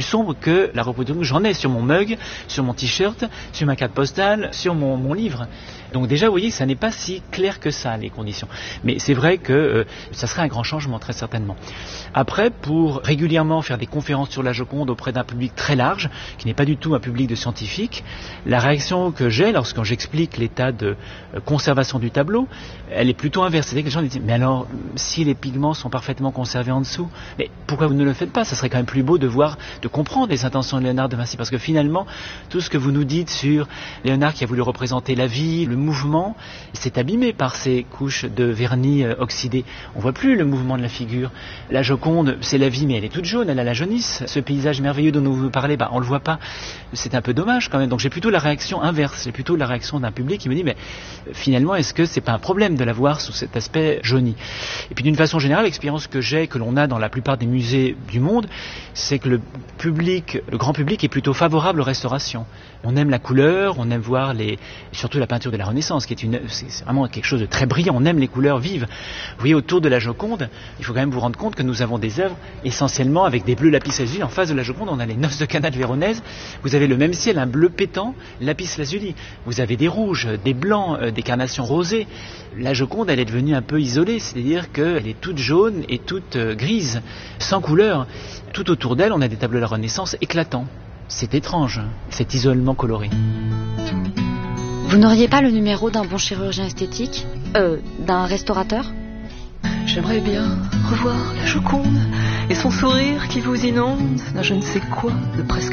sombre que la reproduction que j'en ai sur mon mug, sur mon t-shirt, sur ma carte postale, sur mon livre. Donc déjà, vous voyez, ça n'est pas si clair que ça, les conditions. Mais c'est vrai que ça serait un grand changement, très certainement. Après, pour régulièrement faire des conférences sur la Joconde auprès d'un public très large, qui n'est pas du tout un public de scientifiques, la réaction que j'ai lorsque j'explique l'état de conservation du tableau, elle est plutôt inverse. C'est-à-dire que les gens disent, mais alors, si les pigments sont parfaitement conservés en dessous, mais pourquoi vous ne le faites pas? Ça serait quand même plus beau de comprendre les intentions de Léonard de Vinci, parce que finalement, tout ce que vous nous dites sur Léonard qui a voulu représenter la vie, le mouvement, c'est abîmé par ces couches de vernis oxydé. On voit plus le mouvement de la figure. La Joconde, c'est la vie, mais elle est toute jaune, elle a la jaunisse. Ce paysage merveilleux dont vous parlez, on le voit pas. C'est un peu dommage quand même. Donc j'ai plutôt la réaction inverse. J'ai plutôt la réaction d'un public qui me dit, mais finalement, est-ce que c'est pas un problème de la voir sous cet aspect jauni? Et puis d'une façon générale, l'expérience que l'on a dans la plupart des musées du monde, c'est que le grand public est plutôt favorable aux restaurations. On aime la couleur, on aime voir surtout la peinture de la Renaissance, c'est vraiment quelque chose de très brillant. On aime les couleurs vives. Vous voyez, autour de la Joconde, il faut quand même vous rendre compte que nous avons des œuvres essentiellement avec des bleus lapis lazuli. En face de la Joconde, on a les Noces de Cana de Véronèse. Vous avez le même ciel, un bleu pétant, lapis lazuli. Vous avez des rouges, des blancs, des carnations rosées. La Joconde, elle est devenue un peu isolée, c'est-à-dire qu'elle est toute jaune et toute grise, sans couleur. Tout autour d'elle, on a des tableaux de la Renaissance éclatants. C'est étrange, cet isolement coloré. Vous n'auriez pas le numéro d'un bon chirurgien esthétique, d'un restaurateur? J'aimerais bien revoir la Joconde et son sourire qui vous inonde d'un je ne sais quoi de presque